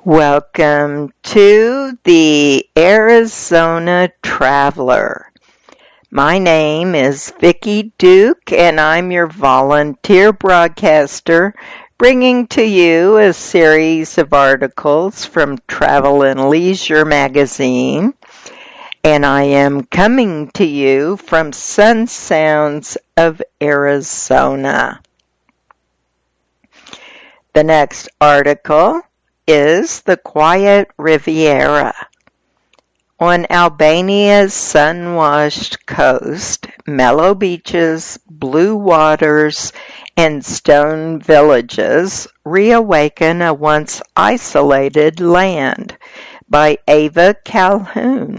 Welcome to the Arizona Traveler. My name is Vicki Duke, and I'm your volunteer broadcaster, bringing to you a series of articles from Travel and Leisure magazine. And I am coming to you from Sun Sounds of Arizona. The next article is the Quiet Riviera. On Albania's sun-washed coast, mellow beaches, blue waters, and stone villages reawaken a once isolated land by Ava Calhoun.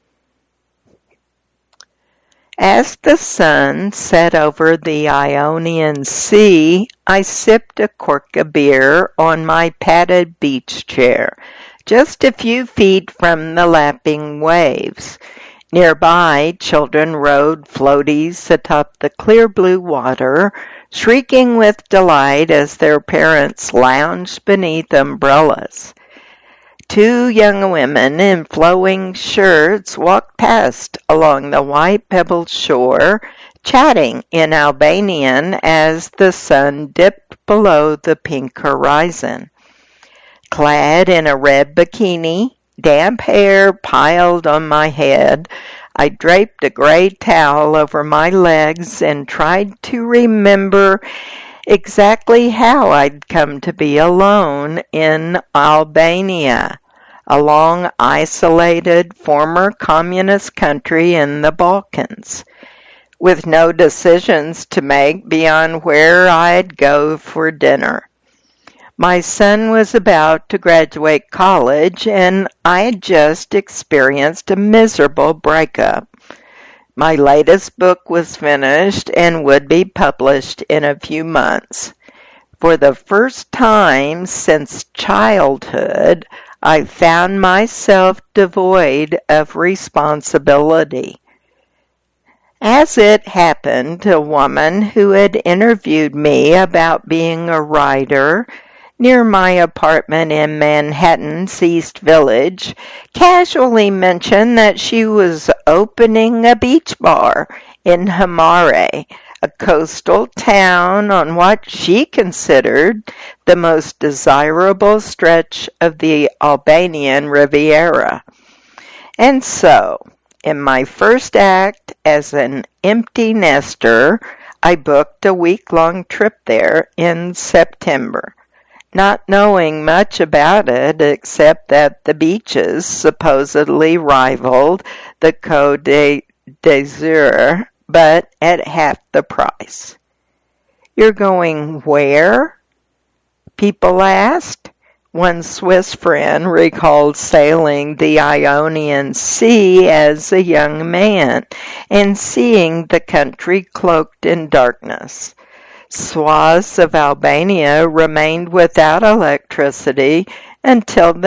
As the sun set over the Ionian Sea, I sipped a cork of beer on my padded beach chair, just a few feet from the lapping waves. Nearby, children rode floaties atop the clear blue water, shrieking with delight as their parents lounged beneath umbrellas. Two young women in flowing shirts walked past along the white pebbled shore, chatting in Albanian as the sun dipped below the pink horizon. Clad in a red bikini, damp hair piled on my head, I draped a gray towel over my legs and tried to remember exactly how I'd come to be alone in Albania, a long isolated former communist country in the Balkans, with no decisions to make beyond where I'd go for dinner. My son was about to graduate college, and I had just experienced a miserable breakup. My latest book was finished and would be published in a few months. For the first time since childhood, I found myself devoid of responsibility. As it happened, a woman who had interviewed me about being a writer near my apartment in Manhattan's East Village casually mentioned that she was opening a beach bar in Hamare, a coastal town on what she considered the most desirable stretch of the Albanian Riviera. And so, in my first act as an empty nester, I booked a week-long trip there in September, not knowing much about it except that the beaches supposedly rivaled the Côte d'Azur, but at half the price. "You're going where?" people asked. One Swiss friend recalled sailing the Ionian Sea as a young man and seeing the country cloaked in darkness. Swaths of Albania remained without electricity until the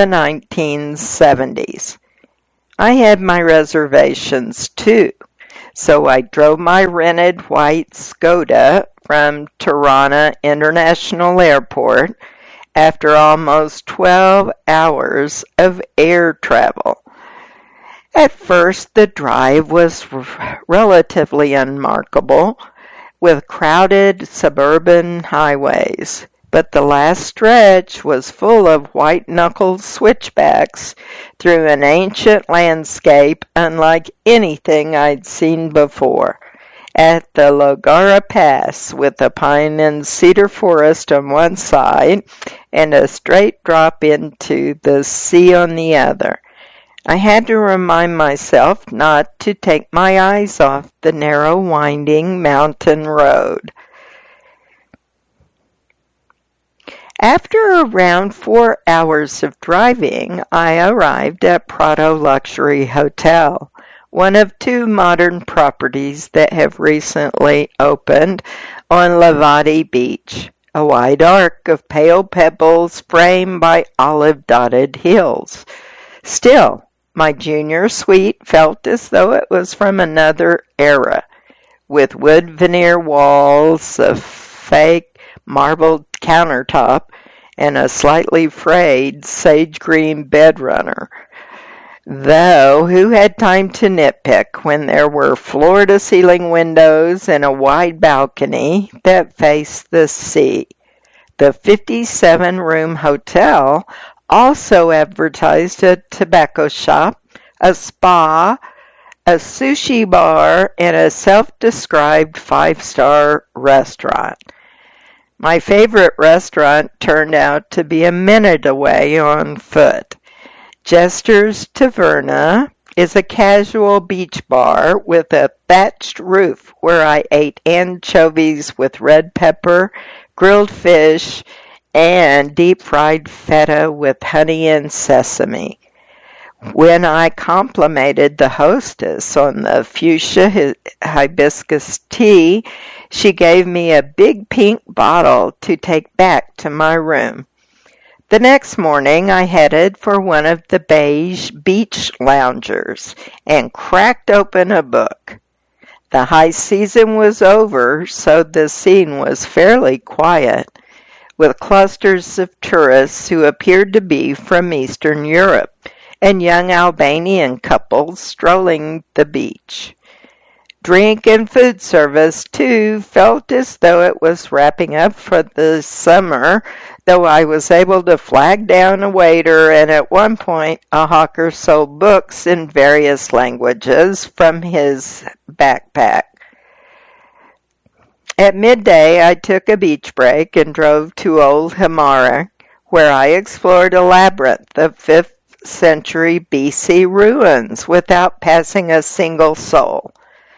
1970s. I had my reservations too, so I drove my rented white Skoda from Tirana International Airport after almost 12 hours of air travel. At first, the drive was relatively unremarkable, with crowded suburban highways, but the last stretch was full of white-knuckled switchbacks through an ancient landscape unlike anything I'd seen before. At the Logara Pass, with a pine and cedar forest on one side and a straight drop into the sea on the other, I had to remind myself not to take my eyes off the narrow, winding mountain road. After around 4 hours of driving, I arrived at Prado Luxury Hotel, one of two modern properties that have recently opened on Levati Beach, a wide arc of pale pebbles framed by olive-dotted hills. Still, my junior suite felt as though it was from another era, with wood veneer walls, a fake marbled countertop, and a slightly frayed sage green bed runner. Though who had time to nitpick when there were floor-to-ceiling windows and a wide balcony that faced the sea? The 57-room hotel also advertised a tobacco shop, a spa, a sushi bar, and a self-described five-star restaurant. My favorite restaurant turned out to be a minute away on foot. Jester's Taverna is a casual beach bar with a thatched roof where I ate anchovies with red pepper, grilled fish, and deep-fried feta with honey and sesame. When I complimented the hostess on the fuchsia hibiscus tea, she gave me a big pink bottle to take back to my room. The next morning, I headed for one of the beige beach loungers and cracked open a book. The high season was over, so the scene was fairly quiet, with clusters of tourists who appeared to be from Eastern Europe and young Albanian couples strolling the beach. Drink and food service, too, felt as though it was wrapping up for the summer, though I was able to flag down a waiter, and at one point a hawker sold books in various languages from his backpack. At midday, I took a beach break and drove to Old Himara, where I explored a labyrinth of 5th century BC ruins without passing a single soul.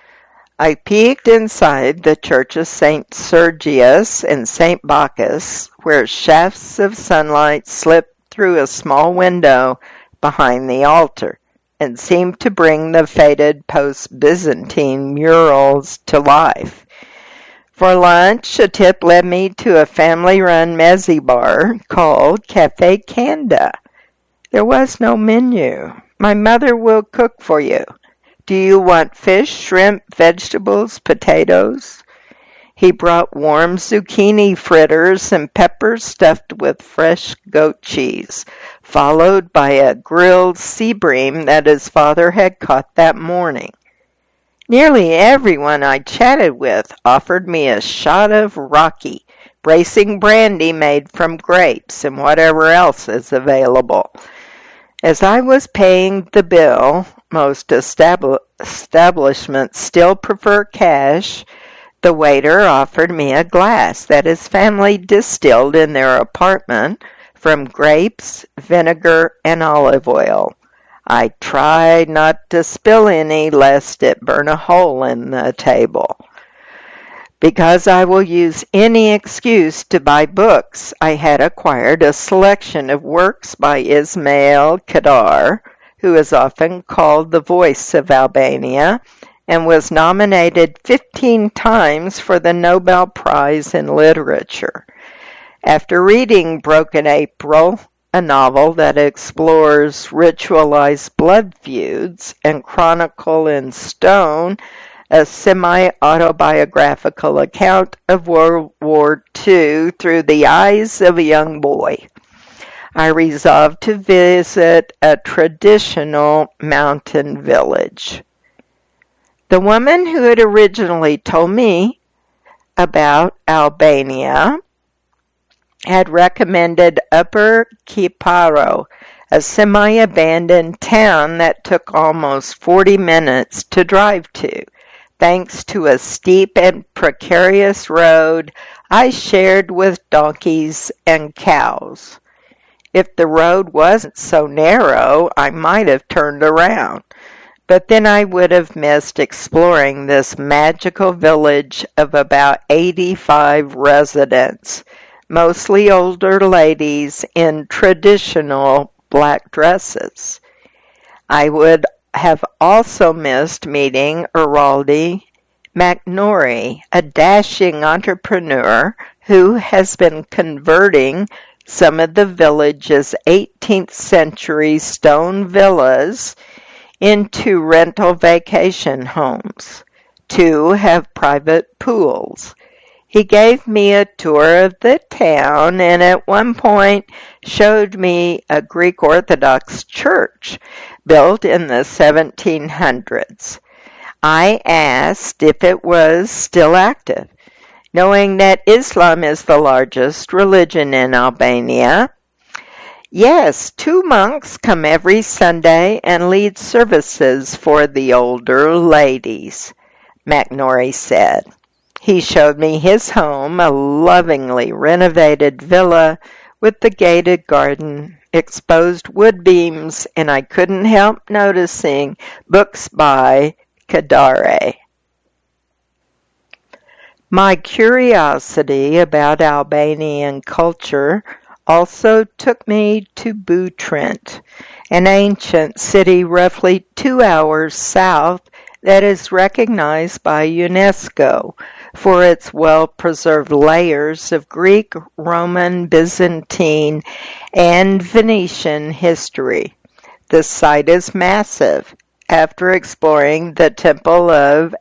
I peeked inside the Church of St. Sergius and St. Bacchus, where shafts of sunlight slipped through a small window behind the altar and seemed to bring the faded post-Byzantine murals to life. For lunch, a tip led me to a family-run mezzi bar called Cafe Canda. There was no menu. My mother will cook for you. Do you want fish, shrimp, vegetables, potatoes? He brought warm zucchini fritters and peppers stuffed with fresh goat cheese, followed by a grilled sea bream that his father had caught that morning. Nearly everyone I chatted with offered me a shot of Rocky, bracing brandy made from grapes and whatever else is available. As I was paying the bill, most establishments still prefer cash, the waiter offered me a glass that his family distilled in their apartment from grapes, vinegar, and olive oil. I tried not to spill any lest it burn a hole in the table. Because I will use any excuse to buy books, I had acquired a selection of works by Ismail Kadar, who is often called the voice of Albania, and was nominated 15 times for the Nobel Prize in Literature. After reading Broken April, a novel that explores ritualized blood feuds, and Chronicle in Stone, a semi-autobiographical account of World War II through the eyes of a young boy, I resolved to visit a traditional mountain village. The woman who had originally told me about Albania had recommended Upper Kiparo, a semi-abandoned town that took almost 40 minutes to drive to. Thanks to a steep and precarious road I shared with donkeys and cows. If the road wasn't so narrow, I might have turned around, but then I would have missed exploring this magical village of about 85 residents, mostly older ladies in traditional black dresses. I would have also missed meeting Eraldi McNorrie, a dashing entrepreneur who has been converting some of the village's 18th century stone villas into rental vacation homes. Two have private pools. He gave me a tour of the town and at one point showed me a Greek Orthodox church built in the 1700s. I asked if it was still active. Knowing that Islam is the largest religion in Albania, yes, 2 monks come every Sunday and lead services for the older ladies, McNorrie said. He showed me his home, a lovingly renovated villa with the gated garden, exposed wood beams, and I couldn't help noticing books by Kadare. My curiosity about Albanian culture also took me to Butrint, an ancient city roughly 2 hours south that is recognized by UNESCO for its well-preserved layers of Greek, Roman, Byzantine, and Venetian history. The site is massive. After exploring the Temple of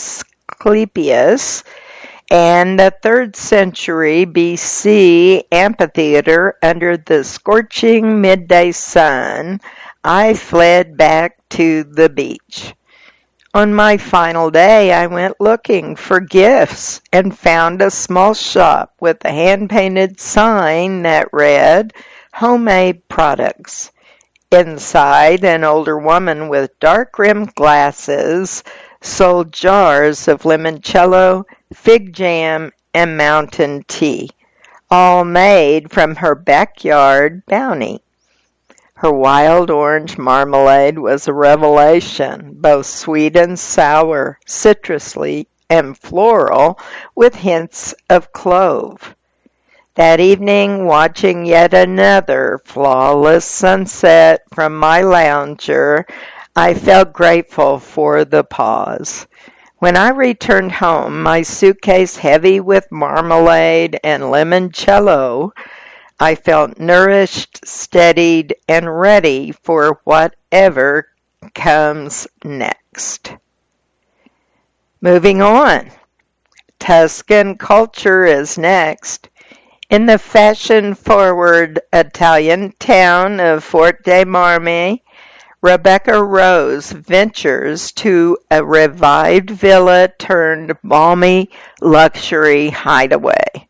Asclepius and the 3rd century BC amphitheater under the scorching midday sun, I fled back to the beach. On my final day, I went looking for gifts and found a small shop with a hand-painted sign that read, "Homemade Products." Inside, an older woman with dark-rimmed glasses sold jars of limoncello, fig jam, and mountain tea, all made from her backyard bounty. Her wild orange marmalade was a revelation, both sweet and sour, citrusy and floral, with hints of clove. That evening, watching yet another flawless sunset from my lounger, I felt grateful for the pause. When I returned home, my suitcase heavy with marmalade and limoncello, I felt nourished, steadied, and ready for whatever comes next. Moving on. Tuscan culture is next. In the fashion-forward Italian town of Fort dei Marmi, Rebecca Rose ventures to a revived villa turned balmy luxury hideaway.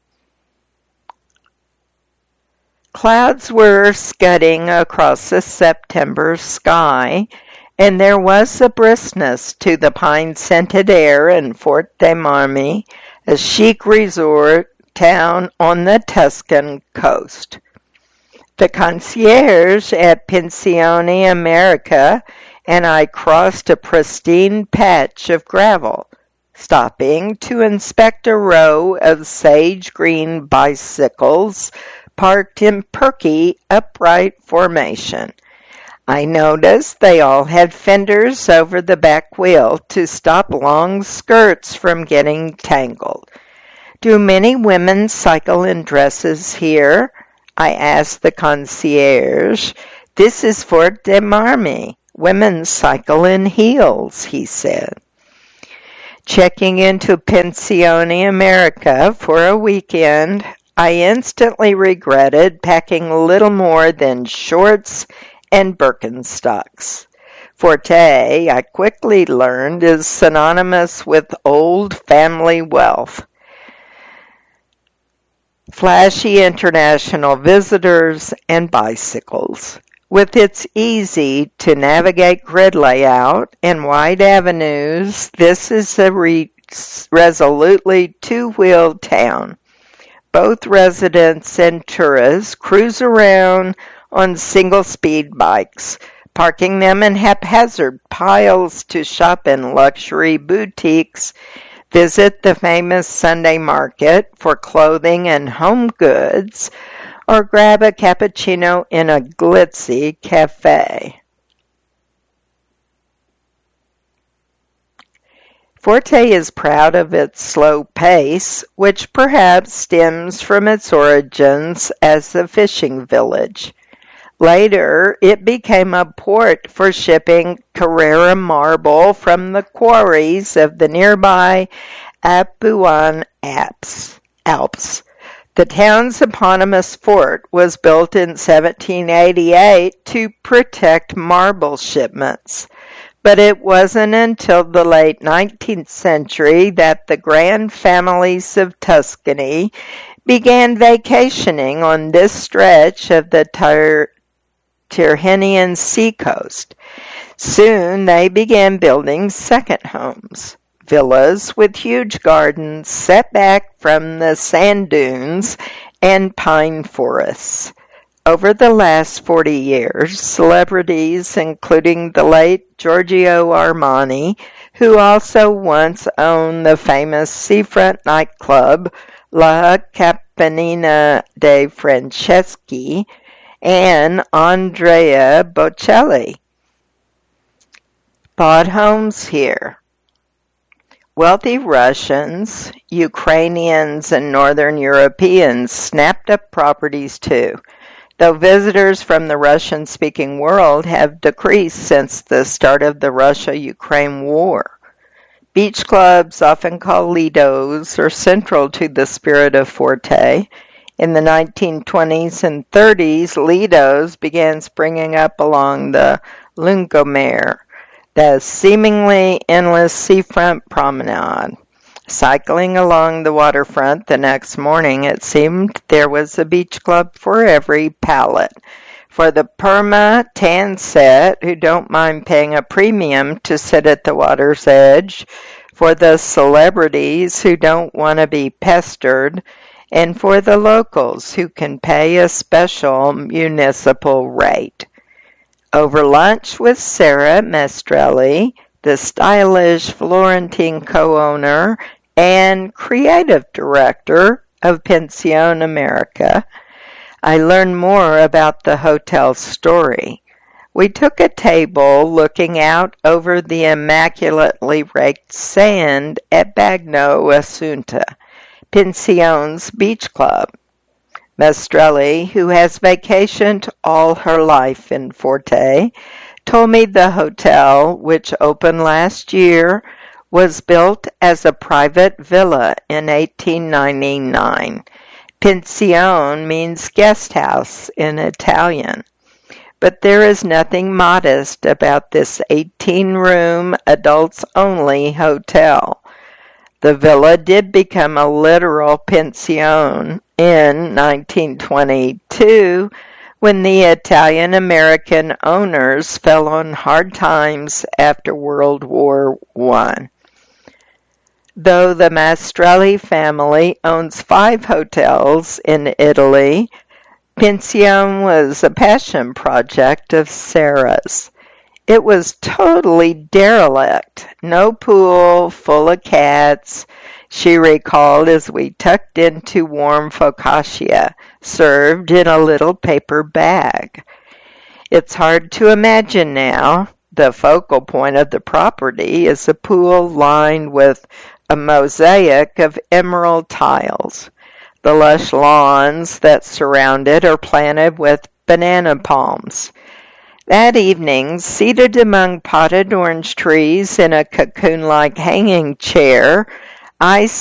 Clouds were scudding across the September sky, and there was a briskness to the pine-scented air in Fort dei Marmi, a chic resort town on the Tuscan coast. The concierge at Pensione America and I crossed a pristine patch of gravel, stopping to inspect a row of sage-green bicycles parked in perky, upright formation. I noticed they all had fenders over the back wheel to stop long skirts from getting tangled. Do many women cycle in dresses here? I asked the concierge. This is Fort dei Marmi. Women cycle in heels, he said. Checking into Pensione America for a weekend, I instantly regretted packing little more than shorts and Birkenstocks. Forte, I quickly learned, is synonymous with old family wealth. Flashy international visitors and bicycles. With its easy-to-navigate grid layout and wide avenues, this is a resolutely two-wheeled town. Both residents and tourists cruise around on single-speed bikes, parking them in haphazard piles to shop in luxury boutiques, visit the famous Sunday market for clothing and home goods, or grab a cappuccino in a glitzy cafe. Forte is proud of its slow pace, which perhaps stems from its origins as a fishing village. Later, it became a port for shipping Carrara marble from the quarries of the nearby Apuan Alps. The town's eponymous fort was built in 1788 to protect marble shipments. But it wasn't until the late 19th century that the grand families of Tuscany began vacationing on this stretch of the Tyrrhenian seacoast. Soon they began building second homes, villas with huge gardens set back from the sand dunes and pine forests. Over the last 40 years, celebrities, including the late Giorgio Armani, who also once owned the famous seafront nightclub La Capanina dei Franceschi, and Andrea Bocelli, bought homes here. Wealthy Russians, Ukrainians, and Northern Europeans snapped up properties too, though visitors from the Russian-speaking world have decreased since the start of the Russia-Ukraine war. Beach clubs, often called Lidos, are central to the spirit of Forte. In the 1920s and 30s, Lidos began springing up along the Lungomare, the seemingly endless seafront promenade. Cycling along the waterfront the next morning, it seemed there was a beach club for every palate. For the perma tan set who don't mind paying a premium to sit at the water's edge, for the celebrities who don't want to be pestered, and for the locals who can pay a special municipal rate. Over lunch with Sarah Mestrelli, the stylish Florentine co-owner and creative director of Pension America, I learned more about the hotel's story. We took a table looking out over the immaculately raked sand at Bagno Assunta, Pension's beach club. Mestrelli, who has vacationed all her life in Forte, told me the hotel, which opened last year, was built as a private villa in 1899. Pension means guest house in Italian. But there is nothing modest about this 18-room, adults-only hotel. The villa did become a literal pension in 1922 when the Italian-American owners fell on hard times after World War I. Though the Mestrelli family owns 5 hotels in Italy, Pension was a passion project of Sarah's. It was totally derelict, no pool, full of cats, she recalled as we tucked into warm focaccia, served in a little paper bag. It's hard to imagine now. The focal point of the property is a pool lined with a mosaic of emerald tiles. The lush lawns that surround it are planted with banana palms. That evening, seated among potted orange trees in a cocoon-like hanging chair, I